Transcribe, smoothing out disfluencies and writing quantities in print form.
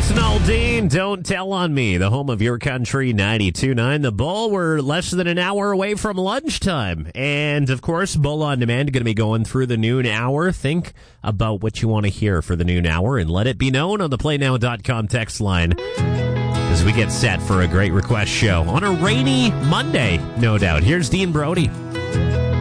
Jason Aldean, Don't Tell on Me, the home of your country, 92.9 The Bull. We're less than an hour away from lunchtime. And, of course, Bull On Demand going to be going through the noon hour. Think about what you want to hear for the noon hour and let it be known on the playnow.com text line as we get set for a great request show on a rainy Monday, no doubt. Here's Dean Brody.